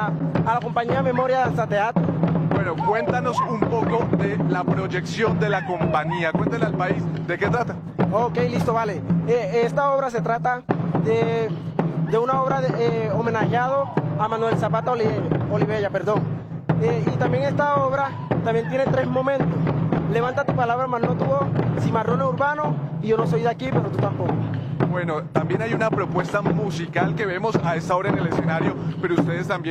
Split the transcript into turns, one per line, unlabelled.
a la compañía Memoria Danza Teatro.
Bueno, cuéntanos un poco de la proyección de la compañía. Cuéntale al país de qué trata.
Ok, listo, vale. Esta obra se trata de una obra homenajeado a Manuel Zapata Olivella, perdón. Y también esta obra también tiene 3 momentos. Levanta tu palabra, más no tu voz, Cimarrón Urbano, y yo no soy de aquí, pero tú tampoco.
Bueno, también hay una propuesta musical que vemos a esta hora en el escenario, pero ustedes también